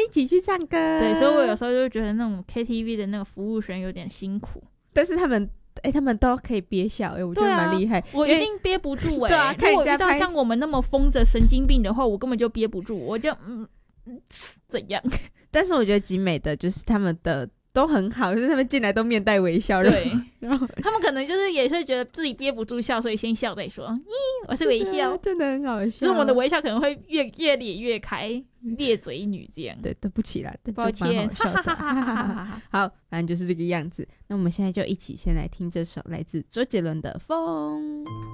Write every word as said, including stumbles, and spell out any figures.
一起去唱歌。 对，所以我有时候就觉得那种 K T V 的那个服务生有点辛苦， 但是他们哎、欸，他们都可以憋笑，哎、欸，我觉得蛮厉害、啊。 我一定憋不住哎、欸。 对啊， 如果遇到像我们那么疯着神经病的话，我根本就憋不住，我就嗯怎样？ 但是我觉得集美的就是他们的都很好，就是他们进来都面带微笑。 对， 然后他们可能就是也是觉得自己憋不住笑，所以先笑再说。咦，我是微笑， 啊、真的很好笑。 所以我们的微笑可能会越越咧越开，咧嘴女这样。 对，对不起啦， 抱歉。 好笑的好，反正就是这个样子。那我们现在就一起先来听这首来自周杰伦的《风》。